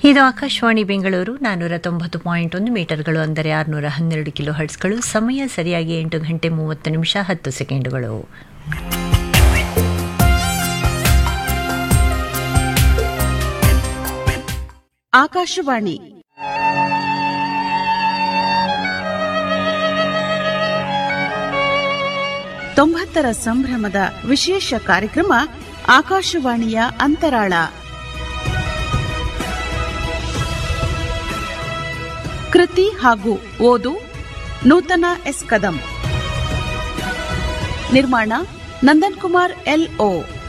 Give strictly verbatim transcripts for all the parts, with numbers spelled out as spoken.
ಇದು ಆಕಾಶವಾಣಿ ಬೆಂಗಳೂರು ನಾನ್ನೂರ ತೊಂಬತ್ತು ಪಾಯಿಂಟ್ ಒಂದು ಮೀಟರ್ಗಳು ಅಂದರೆ ಆರುನೂರ ಹನ್ನೆರಡು ಕಿಲೋ ಹರ್ಟ್ಸ್ಗಳು. ಸಮಯ ಸರಿಯಾಗಿ ಎಂಟು ಗಂಟೆ ಮೂವತ್ತು ನಿಮಿಷ ಹತ್ತು ಸೆಕೆಂಡುಗಳು. ಆಕಾಶವಾಣಿ ತೊಂಬತ್ತರ ಸಂಭ್ರಮದ ವಿಶೇಷ ಕಾರ್ಯಕ್ರಮ ಆಕಾಶವಾಣಿಯ ಅಂತರಾಳ. ಕೃತಿ ಹಾಗೂ ಓದು ನೂತನ ಎಸ್ ಕದಂ. ನಿರ್ಮಾಣ ನಂದನ್ ಕುಮಾರ್ ಎಲ್ ಓ.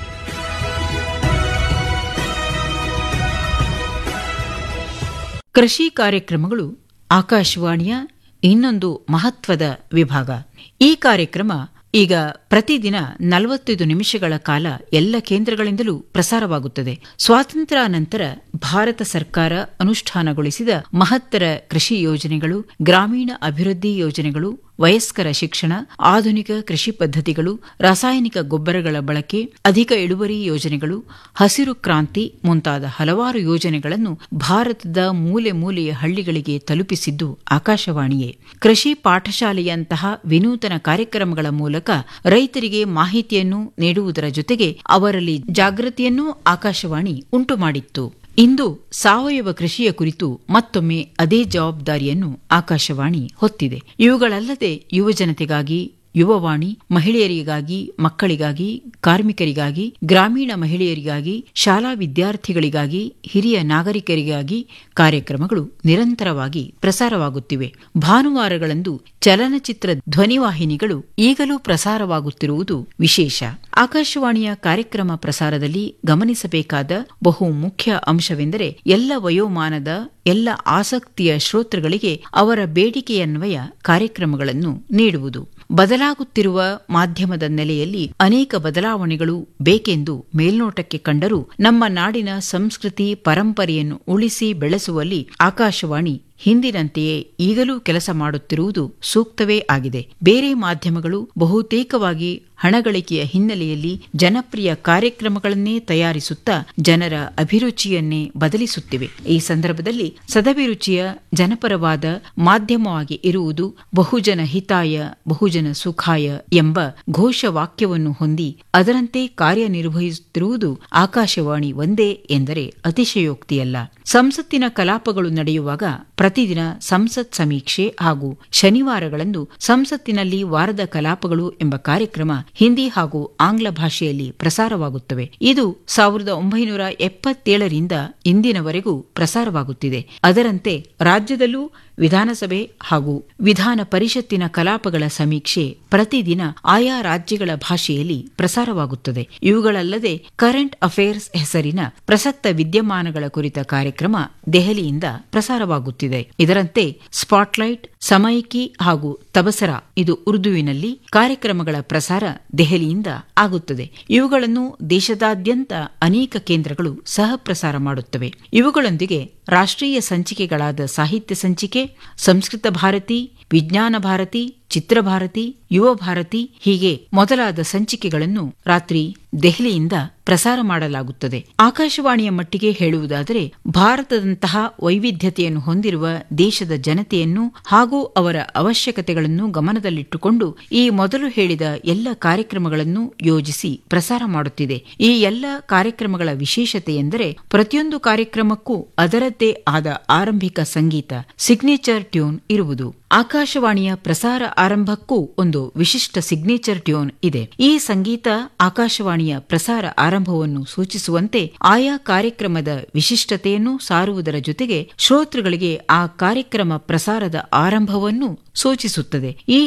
ಕೃಷಿ ಕಾರ್ಯಕ್ರಮಗಳು ಆಕಾಶವಾಣಿಯ ಇನ್ನೊಂದು ಮಹತ್ವದ ವಿಭಾಗ. ಈ ಕಾರ್ಯಕ್ರಮ ಈಗ ಪ್ರತಿದಿನ ನಲವತ್ತೈದು ನಿಮಿಷಗಳ ಕಾಲ ಎಲ್ಲ ಕೇಂದ್ರಗಳಿಂದಲೂ ಪ್ರಸಾರವಾಗುತ್ತದೆ. ಸ್ವಾತಂತ್ರ್ಯಾನಂತರ ಭಾರತ ಸರ್ಕಾರ ಅನುಷ್ಠಾನಗೊಳಿಸಿದ ಮಹತ್ತರ ಕೃಷಿ ಯೋಜನೆಗಳು, ಗ್ರಾಮೀಣ ಅಭಿವೃದ್ಧಿ ಯೋಜನೆಗಳು, ವಯಸ್ಕರ ಶಿಕ್ಷಣ, ಆಧುನಿಕ ಕೃಷಿ ಪದ್ಧತಿಗಳು, ರಾಸಾಯನಿಕ ಗೊಬ್ಬರಗಳ ಬಳಕೆ, ಅಧಿಕ ಇಳುವರಿ ಯೋಜನೆಗಳು, ಹಸಿರು ಕ್ರಾಂತಿ ಮುಂತಾದ ಹಲವಾರು ಯೋಜನೆಗಳನ್ನು ಭಾರತದ ಮೂಲೆ ಮೂಲೆಯ ಹಳ್ಳಿಗಳಿಗೆ ತಲುಪಿಸಿದ್ದು ಆಕಾಶವಾಣಿಯೇ. ಕೃಷಿ ಪಾಠಶಾಲೆಯಂತಹ ವಿನೂತನ ಕಾರ್ಯಕ್ರಮಗಳ ಮೂಲಕ ರೈತರಿಗೆ ಮಾಹಿತಿಯನ್ನು ನೀಡುವುದರ ಜೊತೆಗೆ ಅವರಲ್ಲಿ ಜಾಗೃತಿಯನ್ನೂ ಆಕಾಶವಾಣಿ ಉಂಟುಮಾಡಿತ್ತು. ಇಂದು ಸಾವಯವ ಕೃಷಿಯ ಕುರಿತು ಮತ್ತೊಮ್ಮೆ ಅದೇ ಜವಾಬ್ದಾರಿಯನ್ನು ಆಕಾಶವಾಣಿ ಹೊತ್ತಿದೆ. ಇವುಗಳಲ್ಲದೆ ಯುವಜನತೆಗಾಗಿ ಯುವವಾಣಿ, ಮಹಿಳೆಯರಿಗಾಗಿ, ಮಕ್ಕಳಿಗಾಗಿ, ಕಾರ್ಮಿಕರಿಗಾಗಿ, ಗ್ರಾಮೀಣ ಮಹಿಳೆಯರಿಗಾಗಿ, ಶಾಲಾ ವಿದ್ಯಾರ್ಥಿಗಳಿಗಾಗಿ, ಹಿರಿಯ ನಾಗರಿಕರಿಗಾಗಿ ಕಾರ್ಯಕ್ರಮಗಳು ನಿರಂತರವಾಗಿ ಪ್ರಸಾರವಾಗುತ್ತಿವೆ. ಭಾನುವಾರಗಳಂದು ಚಲನಚಿತ್ರ ಧ್ವನಿವಾಹಿನಿಗಳು ಈಗಲೂ ಪ್ರಸಾರವಾಗುತ್ತಿರುವುದು ವಿಶೇಷ. ಆಕಾಶವಾಣಿಯ ಕಾರ್ಯಕ್ರಮ ಪ್ರಸಾರದಲ್ಲಿ ಗಮನಿಸಬೇಕಾದ ಬಹು ಮುಖ್ಯ ಅಂಶವೆಂದರೆ ಎಲ್ಲ ವಯೋಮಾನದ, ಎಲ್ಲ ಆಸಕ್ತಿಯ ಶ್ರೋತೃಗಳಿಗೆ ಅವರ ಬೇಡಿಕೆಯನ್ವಯ ಕಾರ್ಯಕ್ರಮಗಳನ್ನು ನೀಡುವುದು. ಬದಲಾಗುತ್ತಿರುವ ಮಾಧ್ಯಮದ ನೆಲೆಯಲ್ಲಿ ಅನೇಕ ಬದಲಾವಣೆಗಳು ಬೇಕೆಂದು ಮೇಲ್ನೋಟಕ್ಕೆ ಕಂಡರೂ ನಮ್ಮ ನಾಡಿನ ಸಂಸ್ಕೃತಿ ಪರಂಪರೆಯನ್ನು ಉಳಿಸಿ ಬೆಳೆಸುವಲ್ಲಿ ಆಕಾಶವಾಣಿ ಹಿಂದಿನಂತೆಯೇ ಈಗಲೂ ಕೆಲಸ ಮಾಡುತ್ತಿರುವುದು ಸೂಕ್ತವೇ ಆಗಿದೆ. ಬೇರೆ ಮಾಧ್ಯಮಗಳು ಬಹುತೇಕವಾಗಿ ಹಣಗಳಿಕೆಯ ಹಿನ್ನೆಲೆಯಲ್ಲಿ ಜನಪ್ರಿಯ ಕಾರ್ಯಕ್ರಮಗಳನ್ನೇ ತಯಾರಿಸುತ್ತಾ ಜನರ ಅಭಿರುಚಿಯನ್ನೇ ಬದಲಿಸುತ್ತಿವೆ. ಈ ಸಂದರ್ಭದಲ್ಲಿ ಸದಭಿರುಚಿಯ ಜನಪರವಾದ ಮಾಧ್ಯಮವಾಗಿ ಇರುವುದು ಬಹುಜನ ಹಿತಾಯ ಬಹುಜನ ಸುಖಾಯ ಎಂಬ ಘೋಷವಾಕ್ಯವನ್ನು ಹೊಂದಿ ಅದರಂತೆ ಕಾರ್ಯನಿರ್ವಹಿಸುತ್ತಿರುವುದು ಆಕಾಶವಾಣಿ ಒಂದೇ ಎಂದರೆ ಅತಿಶಯೋಕ್ತಿಯಲ್ಲ. ಸಂಸತ್ತಿನ ಕಲಾಪಗಳು ನಡೆಯುವಾಗ ಪ್ರತಿದಿನ ಸಂಸತ್ ಸಮೀಕ್ಷೆ ಹಾಗೂ ಶನಿವಾರಗಳಂದು ಸಂಸತ್ತಿನಲ್ಲಿ ವಾರದ ಕಲಾಪಗಳು ಎಂಬ ಕಾರ್ಯಕ್ರಮ ಹಿಂದಿ ಹಾಗೂ ಆಂಗ್ಲ ಭಾಷೆಯಲ್ಲಿ ಪ್ರಸಾರವಾಗುತ್ತವೆ. ಇದು ಸಾವಿರದ ಒಂಬೈನೂರ ಎಪ್ಪತ್ತೇಳರಿಂದ ಇಂದಿನವರೆಗೂ ಪ್ರಸಾರವಾಗುತ್ತಿದೆ. ಅದರಂತೆ ರಾಜ್ಯದಲ್ಲೂ ವಿಧಾನಸಭೆ ಹಾಗೂ ವಿಧಾನ ಪರಿಷತ್ತಿನ ಕಲಾಪಗಳ ಸಮೀಕ್ಷೆ ಪ್ರತಿದಿನ ಆಯಾ ರಾಜ್ಯಗಳ ಭಾಷೆಯಲ್ಲಿ ಪ್ರಸಾರವಾಗುತ್ತದೆ. ಇವುಗಳಲ್ಲದೆ ಕರೆಂಟ್ ಅಫೇರ್ಸ್ ಹೆಸರಿನ ಪ್ರಸಕ್ತ ವಿದ್ಯಮಾನಗಳ ಕುರಿತ ಕಾರ್ಯಕ್ರಮ ದೆಹಲಿಯಿಂದ ಪ್ರಸಾರವಾಗುತ್ತಿದೆ. ಇದರಂತೆ ಸ್ಪಾಟ್ಲೈಟ್, ಸಮಯಿಕಿ ಹಾಗೂ ತಬಸರಾ ಇದು ಉರ್ದುವಿನಲ್ಲಿ ಕಾರ್ಯಕ್ರಮಗಳ ಪ್ರಸಾರ ದೆಹಲಿಯಿಂದ ಆಗುತ್ತದೆ. ಇವುಗಳನ್ನು ದೇಶದಾದ್ಯಂತ ಅನೇಕ ಕೇಂದ್ರಗಳು ಸಹ ಪ್ರಸಾರ ಮಾಡುತ್ತವೆ. ಇವುಗಳೊಂದಿಗೆ ರಾಷ್ಟ್ರೀಯ ಸಂಚಿಕೆಗಳಾದ ಸಾಹಿತ್ಯ ಸಂಚಿಕೆ, ಸಂಸ್ಕೃತ ಭಾರತಿ, ವಿಜ್ಞಾನ ಭಾರತಿ, ಚಿತ್ರಭಾರತಿ, ಯುವ ಭಾರತಿ ಹೀಗೆ ಮೊದಲಾದ ಸಂಚಿಕೆಗಳನ್ನು ರಾತ್ರಿ ದೆಹಲಿಯಿಂದ ಪ್ರಸಾರ ಮಾಡಲಾಗುತ್ತದೆ. ಆಕಾಶವಾಣಿಯ ಮಟ್ಟಿಗೆ ಹೇಳುವುದಾದರೆ ಭಾರತದಂತಹ ವೈವಿಧ್ಯತೆಯನ್ನು ಹೊಂದಿರುವ ದೇಶದ ಜನತೆಯನ್ನು ಹಾಗೂ ಅವರ ಅವಶ್ಯಕತೆಗಳನ್ನು ಗಮನದಲ್ಲಿಟ್ಟುಕೊಂಡು ಈ ಮೊದಲು ಹೇಳಿದ ಎಲ್ಲ ಕಾರ್ಯಕ್ರಮಗಳನ್ನು ಯೋಜಿಸಿ ಪ್ರಸಾರ ಮಾಡುತ್ತಿದೆ. ಈ ಎಲ್ಲ ಕಾರ್ಯಕ್ರಮಗಳ ವಿಶೇಷತೆ ಎಂದರೆ ಪ್ರತಿಯೊಂದು ಕಾರ್ಯಕ್ರಮಕ್ಕೂ ಅದರದ್ದೇ ಆದ ಆರಂಭಿಕ ಸಂಗೀತ, ಸಿಗ್ನೇಚರ್ ಟ್ಯೂನ್ ಇರುವುದು. ಆಕಾಶವಾಣಿಯ ಪ್ರಸಾರ ಆರಂಭಕ್ಕೂ ಒಂದು ವಿಶಿಷ್ಟ ಸಿಗ್ನೇಚರ್ ಟ್ಯೂನ್ ಇದೆ. ಈ ಸಂಗೀತ ಆಕಾಶವಾಣಿಯ ಪ್ರಸಾರ ಆರಂಭವನ್ನು ಸೂಚಿಸುವಂತೆ ಆಯಾ ಕಾರ್ಯಕ್ರಮದ ವಿಶಿಷ್ಟತೆಯನ್ನು ಸಾರುವುದರ ಜೊತೆಗೆ ಶ್ರೋತೃಗಳಿಗೆ ಆ ಕಾರ್ಯಕ್ರಮ ಪ್ರಸಾರದ ಆರಂಭವನ್ನು ಸೂಚಿಸುತ್ತದೆ. ಈ